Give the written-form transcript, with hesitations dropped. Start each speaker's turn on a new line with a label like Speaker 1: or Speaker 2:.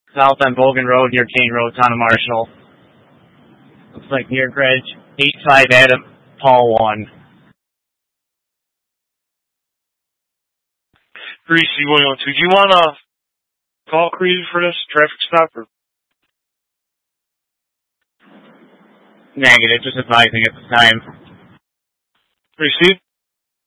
Speaker 1: South on Bogan Road near Kane Road, town of Marshall. Looks like near Greg. 85 Adam, Paul 1.
Speaker 2: 3C102. Do you want a call created for this traffic stop? Or?
Speaker 1: Negative, just advising at the time.
Speaker 2: 3C?